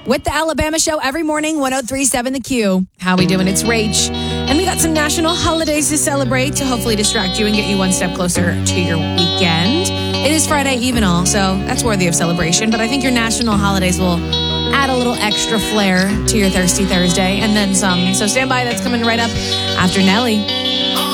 with the Alabama Show every morning, 103.7 The Q. How we doing? It's Rach. And we got some national holidays to celebrate to hopefully distract you and get you one step closer to your weekend. It is Friday Eve and all, so that's worthy of celebration. But I think your national holidays will add a little extra flair to your Thirsty Thursday and then some. So stand by, that's coming right up after Nelly.